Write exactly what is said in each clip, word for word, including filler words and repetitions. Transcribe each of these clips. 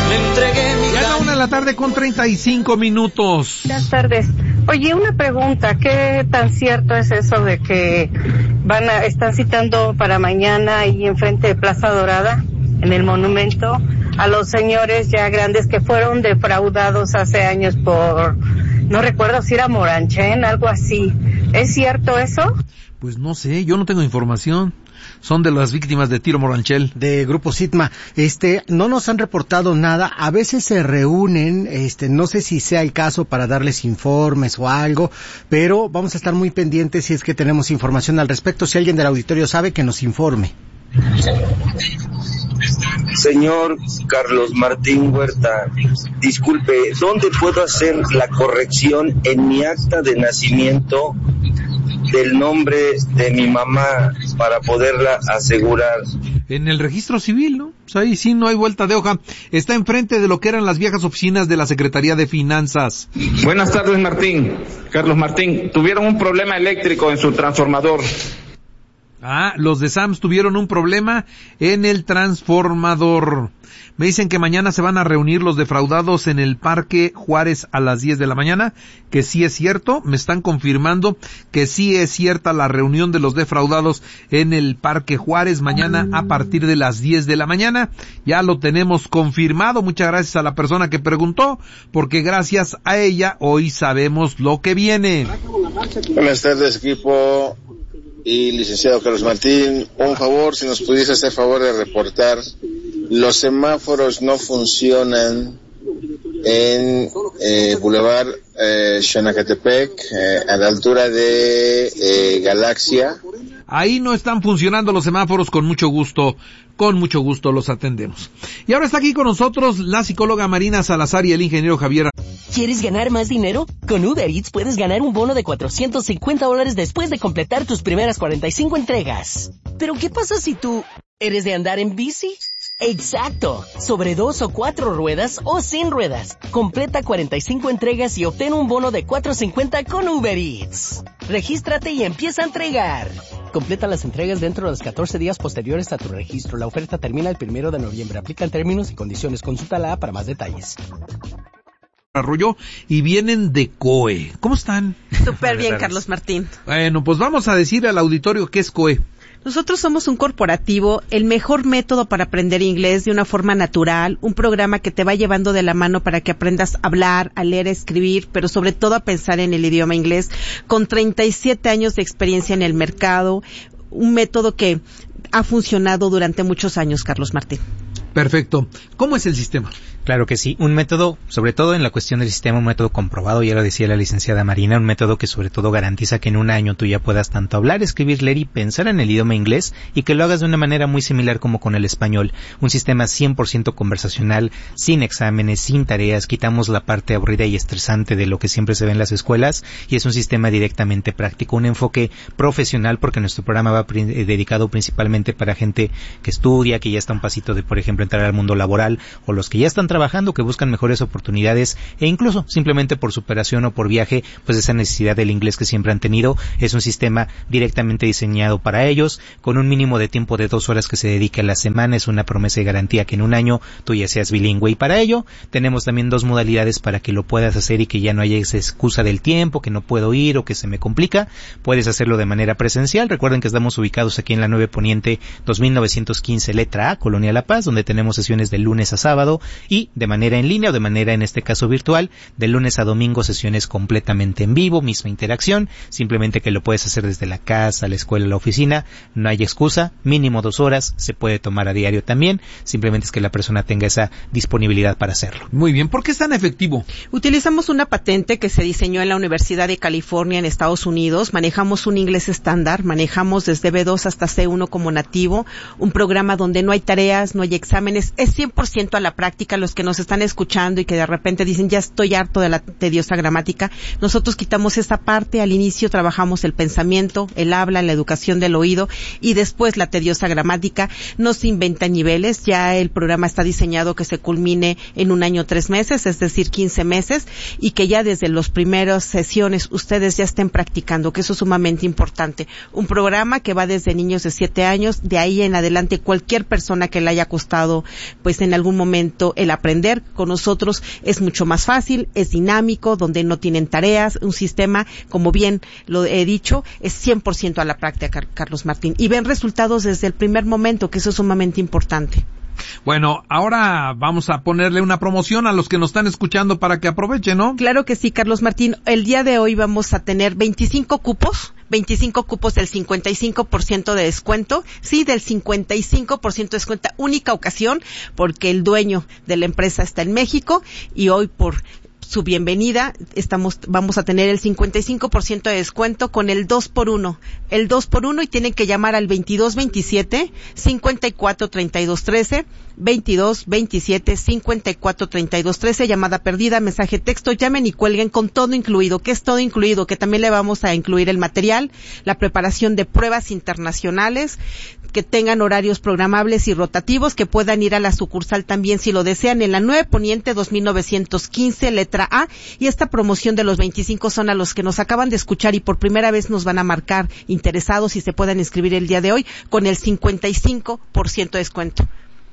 me entregué mi Ya a la una de la tarde con treinta y cinco minutos. Buenas tardes. Oye, una pregunta, ¿qué tan cierto es eso de que van a, están citando para mañana ahí enfrente de Plaza Dorada, en el monumento, a los señores ya grandes que fueron defraudados hace años por, no recuerdo si era Moranchen, algo así? ¿Es cierto eso? Pues no sé, yo no tengo información. Son de las víctimas de Tiro Moranchel. De Grupo Sitma. Este, no nos han reportado nada. A veces se reúnen, este, no sé si sea el caso para darles informes o algo, pero vamos a estar muy pendientes si es que tenemos información al respecto. Si alguien del auditorio sabe, que nos informe. Señor Carlos Martín Huerta, disculpe, ¿dónde puedo hacer la corrección en mi acta de nacimiento del nombre de mi mamá para poderla asegurar? En el registro civil, ¿no? Pues ahí sí no hay vuelta de hoja. Está enfrente de lo que eran las viejas oficinas de la Secretaría de Finanzas. Buenas tardes, Martín. Carlos Martín, tuvieron un problema eléctrico en su transformador. Ah, los de S A M S tuvieron un problema en el transformador. Me dicen que mañana se van a reunir los defraudados en el Parque Juárez a las diez de la mañana, que sí es cierto, me están confirmando que sí es cierta la reunión de los defraudados en el Parque Juárez mañana a partir de las diez de la mañana. Ya lo tenemos confirmado, muchas gracias a la persona que preguntó, porque gracias a ella hoy sabemos lo que viene. Buenas tardes, equipo y licenciado Carlos Martín. Un favor, si nos pudiese hacer favor de reportar, los semáforos no funcionan en eh, Boulevard eh, Xonacatepec, eh, a la altura de eh, Galaxia. Ahí no están funcionando los semáforos, con mucho gusto, con mucho gusto los atendemos. Y ahora está aquí con nosotros la psicóloga Marina Salazar y el ingeniero Javier. ¿Quieres ganar más dinero? Con Uber Eats puedes ganar un bono de cuatrocientos cincuenta dólares después de completar tus primeras cuarenta y cinco entregas. ¿Pero qué pasa si tú eres de andar en bici? ¡Exacto! Sobre dos o cuatro ruedas o sin ruedas. Completa cuarenta y cinco entregas y obtén un bono de cuatrocientos cincuenta con Uber Eats. Regístrate y empieza a entregar. Completa las entregas dentro de los catorce días posteriores a tu registro. La oferta termina el primero de noviembre. Aplican términos y condiciones. Consulta la A para más detalles. Arroyo y vienen de C O E. ¿Cómo están? Súper bien, Carlos Martín. Bueno, pues vamos a decir al auditorio qué es C O E. Nosotros somos un corporativo, el mejor método para aprender inglés de una forma natural, un programa que te va llevando de la mano para que aprendas a hablar, a leer, a escribir, pero sobre todo a pensar en el idioma inglés, con treinta y siete años de experiencia en el mercado, un método que ha funcionado durante muchos años, Carlos Martín. Perfecto. ¿Cómo es el sistema? Claro que sí, un método, sobre todo en la cuestión del sistema, un método comprobado, ya lo decía la licenciada Marina, un método que sobre todo garantiza que en un año tú ya puedas tanto hablar, escribir, leer y pensar en el idioma inglés y que lo hagas de una manera muy similar como con el español. Un sistema cien por ciento conversacional, sin exámenes, sin tareas, quitamos la parte aburrida y estresante de lo que siempre se ve en las escuelas y es un sistema directamente práctico, un enfoque profesional porque nuestro programa va pri- dedicado principalmente para gente que estudia, que ya está un pasito de, por ejemplo, entrar al mundo laboral o los que ya están trabajando, que buscan mejores oportunidades e incluso simplemente por superación o por viaje, pues esa necesidad del inglés que siempre han tenido. Es un sistema directamente diseñado para ellos, con un mínimo de tiempo de dos horas que se dedique a la semana. Es una promesa y garantía que en un año tú ya seas bilingüe y para ello tenemos también dos modalidades para que lo puedas hacer y que ya no haya esa excusa del tiempo, que no puedo ir o que se me complica. Puedes hacerlo de manera presencial. Recuerden que estamos ubicados aquí en la nueve Poniente dos mil novecientos quince, letra A, Colonia La Paz, donde tenemos sesiones de lunes a sábado y de manera en línea o de manera en este caso virtual, de lunes a domingo sesiones completamente en vivo, misma interacción, simplemente que lo puedes hacer desde la casa, la escuela, la oficina, no hay excusa, mínimo dos horas, se puede tomar a diario también, simplemente es que la persona tenga esa disponibilidad para hacerlo. Muy bien, ¿por qué es tan efectivo? Utilizamos una patente que se diseñó en la Universidad de California en Estados Unidos, manejamos un inglés estándar, manejamos desde B dos hasta C uno como nativo, un programa donde no hay tareas, no hay exámenes, es cien por ciento a la práctica. Los que nos están escuchando y que de repente dicen ya estoy harto de la tediosa gramática, nosotros quitamos esa parte. Al inicio trabajamos el pensamiento, el habla, la educación del oído y después la tediosa gramática. No se inventan niveles, ya el programa está diseñado que se culmine en un año tres meses, es decir quince meses, y que ya desde las primeras sesiones ustedes ya estén practicando, que eso es sumamente importante. Un programa que va desde niños de siete años, de ahí en adelante cualquier persona que le haya costado pues en algún momento el aprender. Con nosotros es mucho más fácil, es dinámico, donde no tienen tareas, un sistema, como bien lo he dicho, es cien por ciento a la práctica, Carlos Martín, y ven resultados desde el primer momento, que eso es sumamente importante. Bueno, ahora vamos a ponerle una promoción a los que nos están escuchando para que aprovechen, ¿no? Claro que sí, Carlos Martín. El día de hoy vamos a tener veinticinco cupos, veinticinco cupos del cincuenta y cinco por ciento de descuento, sí, del cincuenta y cinco por ciento de descuento, única ocasión, porque el dueño de la empresa está en México y hoy por su bienvenida, estamos, vamos a tener el cincuenta y cinco por ciento de descuento con el dos por uno. El dos por uno y tienen que llamar al veintidós veintisiete, cincuenta y cuatro treinta y dos trece, veintidós veintisiete, cincuenta y cuatro treinta y dos trece, llamada perdida, mensaje texto, llamen y cuelguen con todo incluido. ¿Qué es todo incluido? Que también le vamos a incluir el material, la preparación de pruebas internacionales, que tengan horarios programables y rotativos, que puedan ir a la sucursal también si lo desean, en la nueve Poniente dos mil novecientos quince, letra A, y esta promoción de los veinticinco son a los que nos acaban de escuchar y por primera vez nos van a marcar interesados y se puedan inscribir el día de hoy con el cincuenta y cinco por ciento de descuento.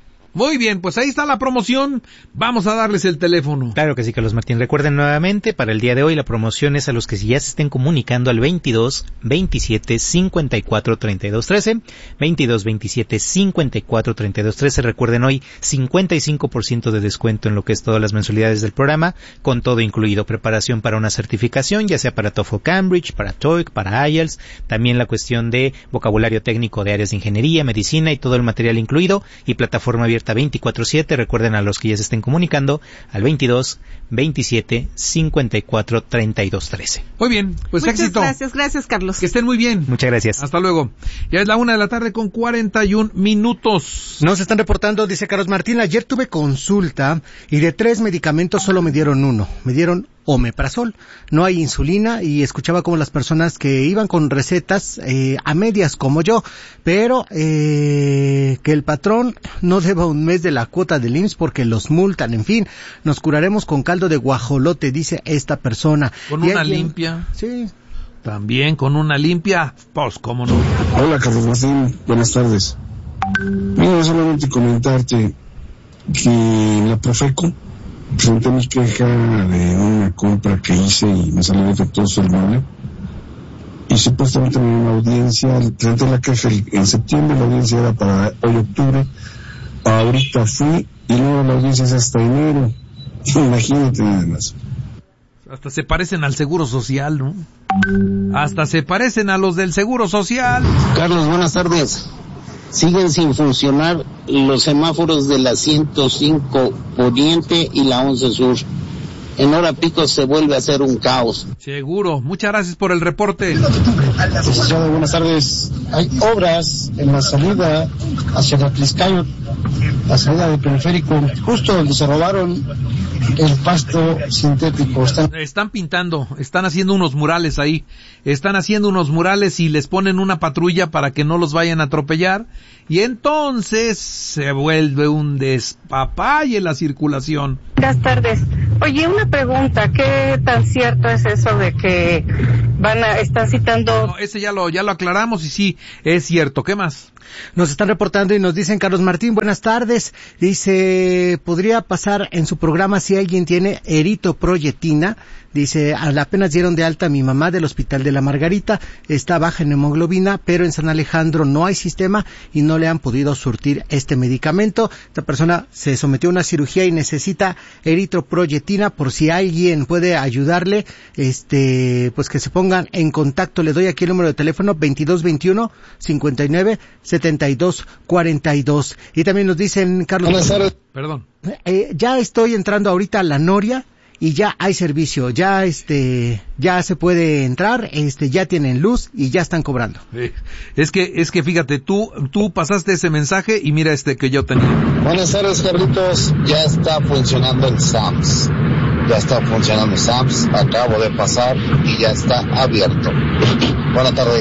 Muy bien, pues ahí está la promoción. Vamos a darles el teléfono. Claro que sí, Carlos Martín. Recuerden nuevamente, para el día de hoy la promoción es a los que ya se estén comunicando al veintidós veintisiete, cincuenta y cuatro treinta y dos trece, veintidós veintisiete, cincuenta y cuatro treinta y dos trece. Recuerden hoy cincuenta y cinco por ciento de descuento en lo que es todas las mensualidades del programa, con todo incluido, preparación para una certificación, ya sea para TOEFL Cambridge, para TOEIC, para I E L T S, también la cuestión de vocabulario técnico de áreas de ingeniería, medicina y todo el material incluido, y plataforma abierta veinticuatro siete. Recuerden a los que ya se estén comunicando al veintidós veintisiete, cincuenta y cuatro treinta y dos trece. Muy bien, pues Muchas éxito. gracias, gracias Carlos. Que estén muy bien. Muchas gracias. Hasta luego. Ya es la una de la tarde con cuarenta y un minutos. Nos están reportando, dice Carlos Martín, ayer tuve consulta y de tres medicamentos solo me dieron uno. Me dieron omeprazol. No hay insulina y escuchaba como las personas que iban con recetas eh, a medias como yo, pero eh, que el patrón no deba un mes de la cuota del I M S S porque los multan. En fin, nos curaremos con caldo de guajolote, dice esta persona. Con ¿Y una alguien? limpia. Sí. También con una limpia, pues cómo no. Hola Carlos Martín, buenas tardes. Mira, solamente comentarte que en la Profeco presenté mi queja de una compra que hice y me salió defectuoso el mueble. Y supuestamente me dio una audiencia, presenté la queja en septiembre, la audiencia era para hoy octubre, ahorita fui y luego la audiencia es hasta enero. Imagínate nada más. Hasta se parecen al Seguro Social, ¿no? Hasta se parecen a los del Seguro Social. Carlos, buenas tardes. Siguen sin funcionar los semáforos de la ciento cinco Poniente y la once Sur. En hora pico se vuelve a hacer un caos. Seguro. Muchas gracias por el reporte. Licenciado, buenas tardes. Hay obras en la salida hacia Atliscayo, la salida del periférico, justo donde se robaron el pasto sintético. Están... están pintando, están haciendo unos murales ahí. Están haciendo unos murales y les ponen una patrulla para que no los vayan a atropellar. Y entonces se vuelve un despapalle la circulación. Buenas tardes. Oye, una pregunta, ¿qué tan cierto es eso de que van a, están citando? No, ese ya lo, ya lo aclaramos y sí, es cierto. ¿Qué más? Nos están reportando y nos dicen, Carlos Martín, buenas tardes. Dice, ¿podría pasar en su programa si alguien tiene eritropoyetina? Dice, apenas dieron de alta a mi mamá del Hospital de la Margarita, está baja en hemoglobina, pero en San Alejandro no hay sistema y no le han podido surtir este medicamento. Esta persona se sometió a una cirugía y necesita eritropoyetina. Por si alguien puede ayudarle, este, pues que se pongan en contacto. Le doy aquí el número de teléfono veintidós veintiuno, cincuenta y nueve, setenta y dos cuarenta y dos. Y también nos dicen, Carlos, buenas tardes. Perdón. Eh, ya estoy entrando ahorita a la Noria y ya hay servicio, ya este, ya se puede entrar, este, ya tienen luz y ya están cobrando. Eh, es que, es que fíjate, tú, tú pasaste ese mensaje y mira este que yo tenía. Buenas tardes, Carlitos. Ya está funcionando el SAMS. Ya está funcionando el SAMS. Acabo de pasar y ya está abierto. Buenas tardes.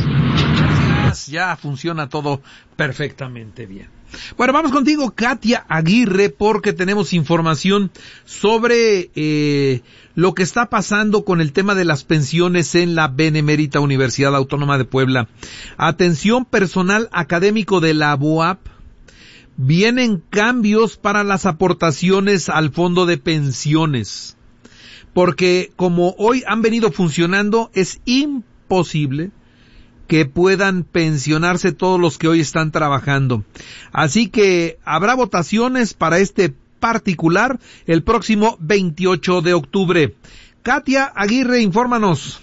Ya funciona todo perfectamente bien. Bueno, vamos contigo, Katia Aguirre, porque tenemos información sobre eh, lo que está pasando con el tema de las pensiones en la Benemérita Universidad Autónoma de Puebla. Atención, personal académico de la B O A P vienen cambios para las aportaciones al fondo de pensiones, porque como hoy han venido funcionando, es imposible que puedan pensionarse todos los que hoy están trabajando. Así que habrá votaciones para este particular el próximo veintiocho de octubre. Katia Aguirre, infórmanos.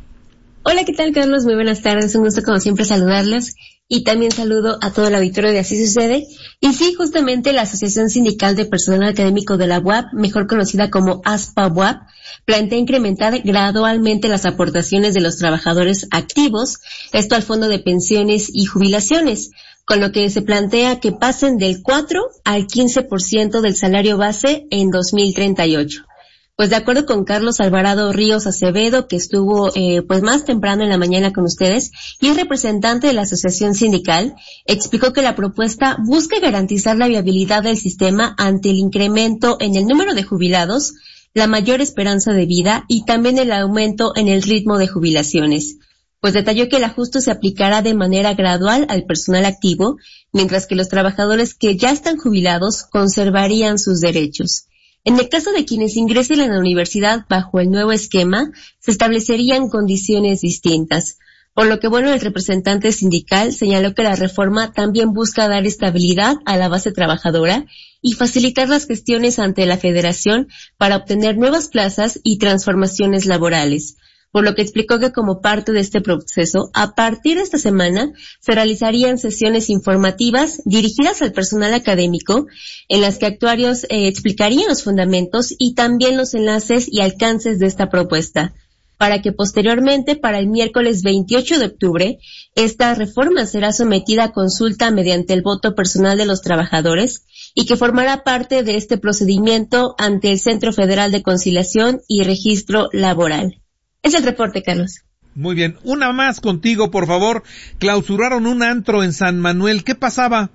Hola, ¿qué tal, Carlos? Muy buenas tardes, un gusto como siempre saludarlos. Y también saludo a todo el auditorio de Así Sucede. Y sí, justamente la Asociación Sindical de Personal Académico de la U A P, mejor conocida como ASPA-U A P, plantea incrementar gradualmente las aportaciones de los trabajadores activos, esto al Fondo de Pensiones y Jubilaciones, con lo que se plantea que pasen del cuatro al quince por ciento del salario base en dos mil treinta y ocho. Pues de acuerdo con Carlos Alvarado Ríos Acevedo, que estuvo eh, pues más temprano en la mañana con ustedes, y es representante de la asociación sindical, explicó que la propuesta busca garantizar la viabilidad del sistema ante el incremento en el número de jubilados, la mayor esperanza de vida y también el aumento en el ritmo de jubilaciones. Pues detalló que el ajuste se aplicará de manera gradual al personal activo, mientras que los trabajadores que ya están jubilados conservarían sus derechos. En el caso de quienes ingresen a la universidad bajo el nuevo esquema, se establecerían condiciones distintas. Por lo que, bueno, el representante sindical señaló que la reforma también busca dar estabilidad a la base trabajadora y facilitar las gestiones ante la federación para obtener nuevas plazas y transformaciones laborales. Por lo que explicó que como parte de este proceso, a partir de esta semana, se realizarían sesiones informativas dirigidas al personal académico, en las que actuarios eh, explicarían los fundamentos y también los enlaces y alcances de esta propuesta, para que posteriormente, para el miércoles veintiocho de octubre, esta reforma será sometida a consulta mediante el voto personal de los trabajadores y que formará parte de este procedimiento ante el Centro Federal de Conciliación y Registro Laboral. Es el reporte, Carlos. Muy bien. Una más contigo, por favor. Clausuraron un antro en San Manuel. ¿Qué pasaba?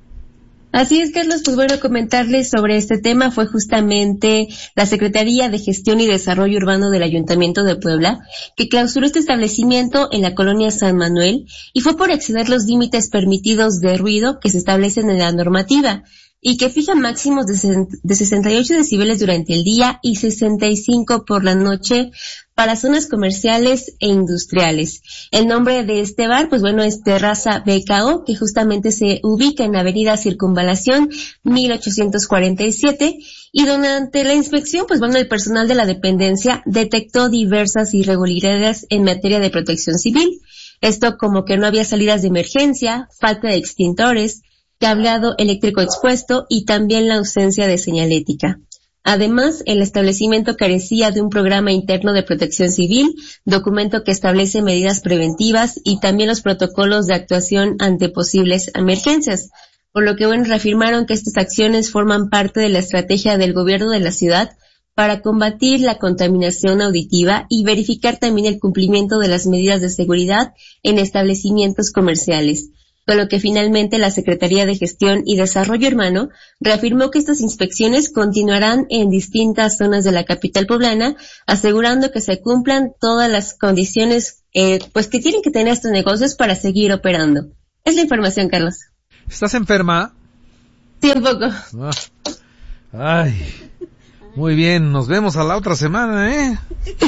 Así es, Carlos, pues bueno, comentarles sobre este tema fue justamente la Secretaría de Gestión y Desarrollo Urbano del Ayuntamiento de Puebla, que clausuró este establecimiento en la colonia San Manuel y fue por exceder los límites permitidos de ruido que se establecen en la normativa y que fijan máximos de sesenta y ocho decibeles durante el día y sesenta y cinco por la noche para zonas comerciales e industriales. El nombre de este bar, pues bueno, es Terraza B K O, que justamente se ubica en la avenida Circunvalación mil ochocientos cuarenta y siete, y durante la inspección, pues bueno, el personal de la dependencia detectó diversas irregularidades en materia de protección civil. Esto como que no había salidas de emergencia, falta de extintores, cableado eléctrico expuesto y también la ausencia de señalética. Además, el establecimiento carecía de un programa interno de protección civil, documento que establece medidas preventivas y también los protocolos de actuación ante posibles emergencias, por lo que bueno, reafirmaron que estas acciones forman parte de la estrategia del gobierno de la ciudad para combatir la contaminación auditiva y verificar también el cumplimiento de las medidas de seguridad en establecimientos comerciales. Con lo que finalmente la Secretaría de Gestión y Desarrollo Urbano reafirmó que estas inspecciones continuarán en distintas zonas de la capital poblana, asegurando que se cumplan todas las condiciones eh, pues que tienen que tener estos negocios para seguir operando. Es la información, Carlos. ¿Estás enferma? Sí, un poco. Ah. Ay, muy bien, nos vemos a la otra semana, ¿eh?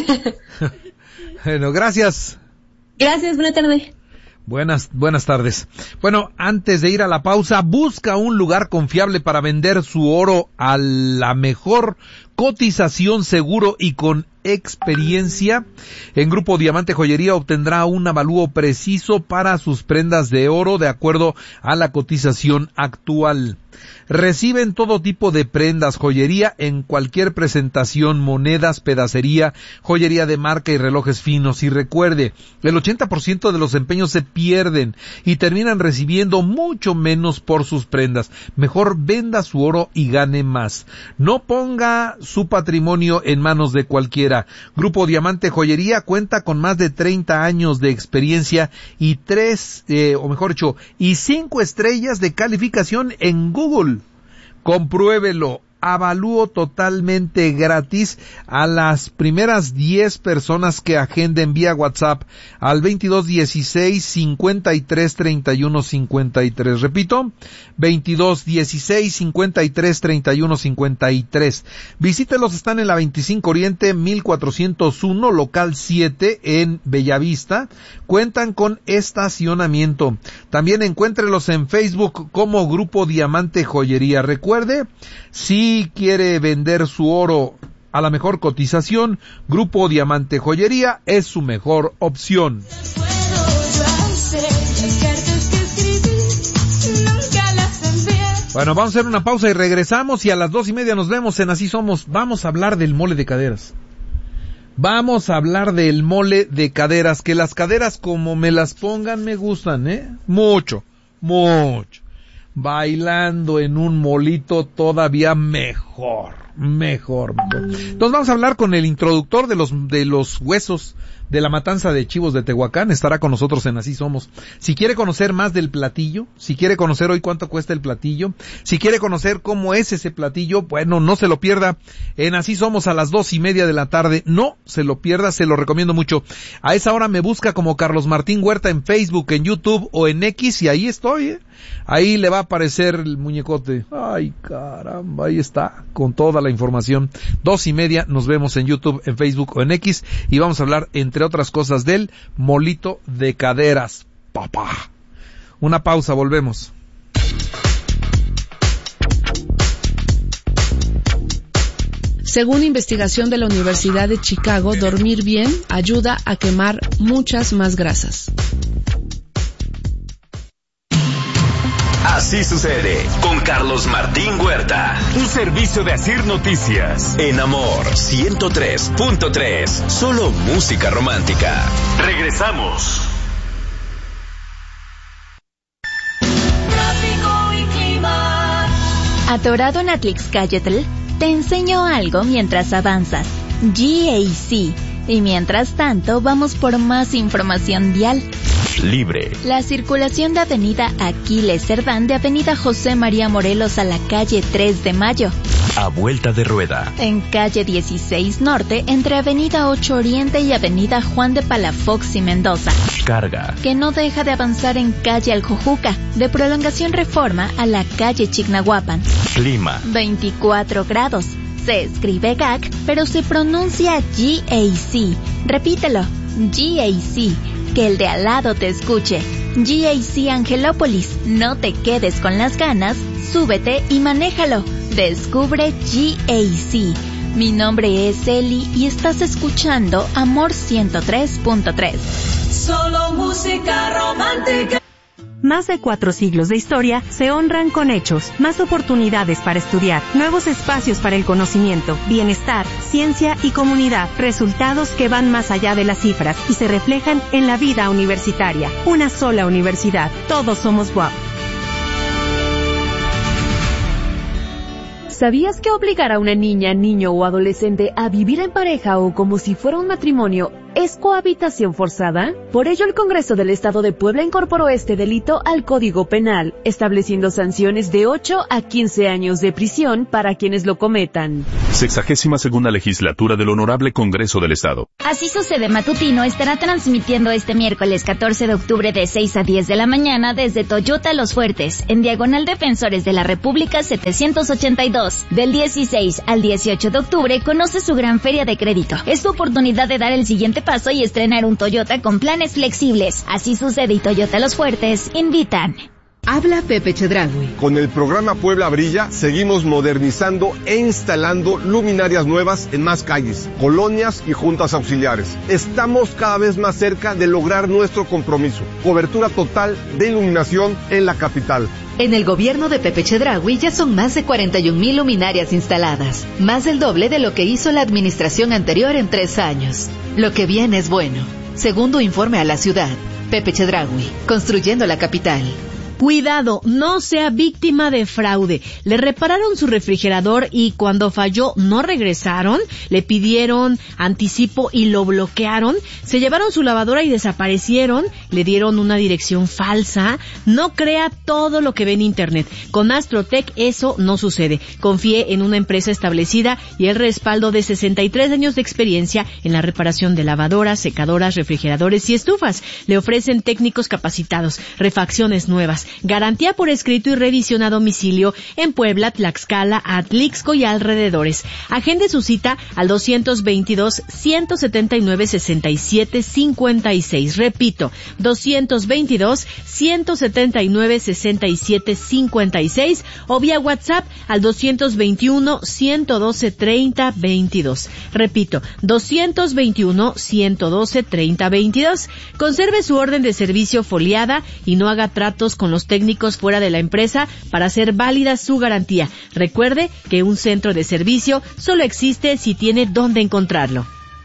Bueno, gracias. Gracias, buena tarde. Buenas, buenas tardes. Bueno, antes de ir a la pausa, busca un lugar confiable para vender su oro a la mejor cotización, seguro y con experiencia. En Grupo Diamante Joyería obtendrá un avalúo preciso para sus prendas de oro de acuerdo a la cotización actual. Reciben todo tipo de prendas, joyería en cualquier presentación, monedas, pedacería, joyería de marca y relojes finos. Y recuerde, el ochenta por ciento de los empeños se pierden y terminan recibiendo mucho menos por sus prendas. Mejor venda su oro y gane más. No ponga su patrimonio en manos de cualquiera. Grupo Diamante Joyería cuenta con más de treinta años de experiencia y tres, eh, o mejor dicho, y cinco estrellas de calificación en Google. Compruébelo. avalúo totalmente gratis a las primeras diez personas que agenden vía WhatsApp al veintidós dieciséis cincuenta y tres treinta y uno cincuenta y tres. Repito, veintidós dieciséis cincuenta y tres treinta y uno cincuenta y tres. Visítelos, están en la veinticinco Oriente mil cuatrocientos uno, local siete en Bellavista. Cuentan con estacionamiento. También encuéntrelos en Facebook como Grupo Diamante Joyería. Recuerde, si quiere vender su oro a la mejor cotización, Grupo Diamante Joyería es su mejor opción. Bueno, vamos a hacer una pausa y regresamos, y a las dos y media nos vemos en Así Somos. Vamos a hablar del mole de caderas. Vamos a hablar del mole de caderas, que las caderas como me las pongan me gustan, ¿eh? Mucho, mucho. Bailando en un molito todavía mejor, mejor, mejor. Entonces vamos a hablar con el introductor de los, de los huesos de la matanza de chivos de Tehuacán. Estará con nosotros en Así Somos. Si quiere conocer más del platillo, si quiere conocer hoy cuánto cuesta el platillo, si quiere conocer cómo es ese platillo, bueno, no se lo pierda en Así Somos a las dos y media de la tarde. No se lo pierda, se lo recomiendo mucho. A esa hora me busca como Carlos Martín Huerta en Facebook, en YouTube o en X, y ahí estoy, ¿eh? Ahí le va a aparecer el muñecote. Ay, caramba, ahí está, con toda la información. Dos y media, nos vemos en YouTube, en Facebook o en X, y vamos a hablar, entre otras cosas, del molito de caderas, papá. Una pausa, volvemos. Según investigación de la Universidad de Chicago, dormir bien ayuda a quemar muchas más grasas. Así sucede con Carlos Martín Huerta. Un servicio de Asir Noticias. En Amor ciento tres punto tres. Solo música romántica. Regresamos. Tráfico y clima. ¿Atorado en Atlixcáyotl? Te enseño algo mientras avanzas. G A C. Y mientras tanto, vamos por más información vial. Libre. La circulación de Avenida Aquiles Cerdán de Avenida José María Morelos a la calle tres de Mayo. A vuelta de rueda. En calle dieciséis Norte, entre Avenida ocho Oriente y Avenida Juan de Palafox y Mendoza. Carga. Que no deja de avanzar en calle Aljojuca, de Prolongación Reforma a la calle Chignahuapan. Clima. veinticuatro grados. Se escribe G A C, pero se pronuncia G A C. Repítelo, G A C. Que el de al lado te escuche. G A C Angelópolis. No te quedes con las ganas, súbete y manéjalo. Descubre G A C. Mi nombre es Eli y estás escuchando Amor ciento tres punto tres. Solo música romántica. Más de cuatro siglos de historia se honran con hechos, más oportunidades para estudiar, nuevos espacios para el conocimiento, bienestar, ciencia y comunidad, resultados que van más allá de las cifras y se reflejan en la vida universitaria. Una sola universidad, todos somos U A P. ¿Sabías que obligar a una niña, niño o adolescente a vivir en pareja o como si fuera un matrimonio es cohabitación forzada? Por ello, el Congreso del Estado de Puebla incorporó este delito al Código Penal, estableciendo sanciones de ocho a quince años de prisión para quienes lo cometan. Sexagésima segunda legislatura del Honorable Congreso del Estado. Así Sucede Matutino estará transmitiendo este miércoles catorce de octubre de seis a diez de la mañana desde Toyota Los Fuertes, en Diagonal Defensores de la República setecientos ochenta y dos. Del dieciséis al dieciocho de octubre conoce su gran feria de crédito. Es tu oportunidad de dar el siguiente paso y estrenar un Toyota con planes flexibles. Así Sucede y Toyota Los Fuertes invitan. Habla Pepe Chedraui. Con el programa Puebla Brilla seguimos modernizando e instalando luminarias nuevas en más calles, colonias y juntas auxiliares. Estamos cada vez más cerca de lograr nuestro compromiso. Cobertura total de iluminación en la capital. En el gobierno de Pepe Chedraui ya son más de cuarenta y un mil luminarias instaladas, más del doble de lo que hizo la administración anterior en tres años. Lo que viene es bueno. Segundo informe a la ciudad. Pepe Chedraui, construyendo la capital. Cuidado, no sea víctima de fraude. Le repararon su refrigerador y cuando falló no regresaron, le pidieron anticipo y lo bloquearon, se llevaron su lavadora y desaparecieron, le dieron una dirección falsa. No crea todo lo que ve en internet. Con Astrotech eso no sucede. Confíe en una empresa establecida y el respaldo de sesenta y tres años de experiencia en la reparación de lavadoras, secadoras, refrigeradores y estufas. Le ofrecen técnicos capacitados, refacciones nuevas, garantía por escrito y revisión a domicilio en Puebla, Tlaxcala, Atlixco y alrededores. Agende su cita al doscientos veintidós, ciento setenta y nueve, sesenta y siete, cincuenta y seis. Repito, doscientos veintidós, ciento setenta y nueve, sesenta y siete, cincuenta y seis o vía WhatsApp al doscientos veintiuno, ciento doce, treinta, veintidós. Repito, doscientos veintiuno, ciento doce, treinta, veintidós. Conserve su orden de servicio foliada y no haga tratos con los técnicos fuera de la empresa para hacer válida su garantía. Recuerde que un centro de servicio solo existe si tiene dónde encontrarlo.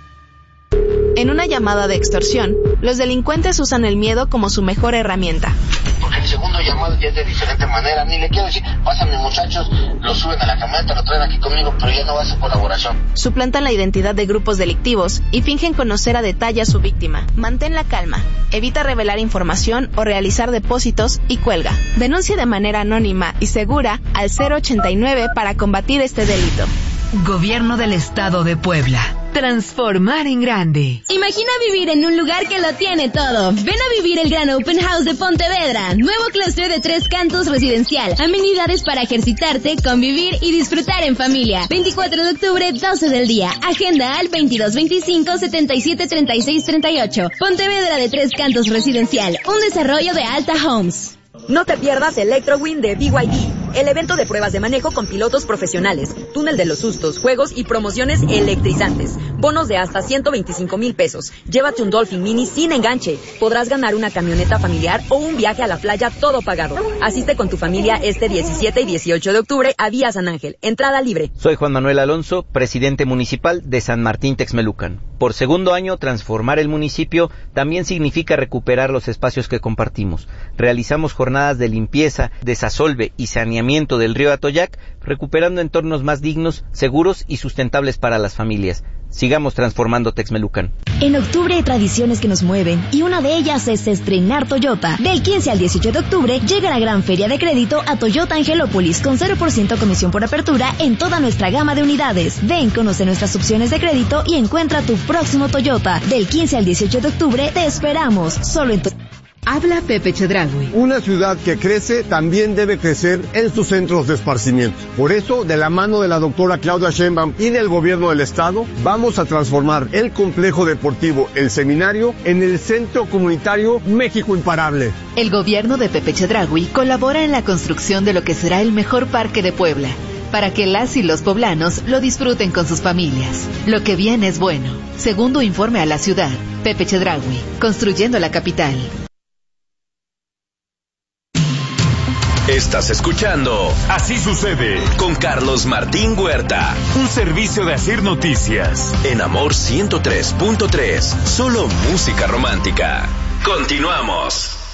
En una llamada de extorsión, los delincuentes usan el miedo como su mejor herramienta. Porque el segundo llamado ya es de diferente manera. Ni le quiero decir, pásame muchachos, lo suben a la camioneta, lo traen aquí conmigo, pero ya no va a ser colaboración. Suplantan la identidad de grupos delictivos y fingen conocer a detalle a su víctima. Mantén la calma, evita revelar información o realizar depósitos y cuelga. Denuncia de manera anónima y segura al cero ochenta y nueve para combatir este delito. Gobierno del Estado de Puebla. Transformar en grande. Imagina vivir en un lugar que lo tiene todo. Ven a vivir el Gran Open House de Pontevedra. Nuevo clúster de tres cantos residencial. Amenidades para ejercitarte, convivir y disfrutar en familia. veinticuatro de octubre, doce del día. Agenda al veintidós veinticinco, setenta y siete, treinta y seis, treinta y ocho. Pontevedra de tres cantos residencial. Un desarrollo de Alta Homes. No te pierdas ElectroWin de B Y D, el evento de pruebas de manejo con pilotos profesionales, túnel de los sustos, juegos y promociones electrizantes. Bonos de hasta ciento veinticinco mil pesos. Llévate un Dolphin Mini sin enganche. Podrás ganar una camioneta familiar o un viaje a la playa todo pagado. Asiste con tu familia este diecisiete y dieciocho de octubre a Vía San Ángel. Entrada libre. Soy Juan Manuel Alonso, presidente municipal de San Martín Texmelucan. Por segundo año, transformar el municipio también significa recuperar los espacios que compartimos. Realizamos jornadas de limpieza, desasolve y saneamiento del río Atoyac, recuperando entornos más dignos, seguros y sustentables para las familias. Sigamos transformando Texmelucan. En octubre hay tradiciones que nos mueven y una de ellas es estrenar Toyota. Del quince al dieciocho de octubre llega la gran feria de crédito a Toyota Angelópolis con cero por ciento comisión por apertura en toda nuestra gama de unidades. Ven, conoce nuestras opciones de crédito y encuentra tu próximo Toyota. Del quince al dieciocho de octubre te esperamos. Solo en Toyota. Habla Pepe Chedraui. Una ciudad que crece también debe crecer en sus centros de esparcimiento. Por eso, de la mano de la doctora Claudia Sheinbaum y del gobierno del estado, vamos a transformar el complejo deportivo El Seminario en el Centro Comunitario México Imparable. El gobierno de Pepe Chedraui colabora en la construcción de lo que será el mejor parque de Puebla, para que las y los poblanos lo disfruten con sus familias. Lo que viene es bueno. Segundo informe a la ciudad, Pepe Chedraui, construyendo la capital. Estás escuchando Así Sucede con Carlos Martín Huerta. Un servicio de Asir Noticias. En Amor ciento tres punto tres. Solo música romántica. Continuamos.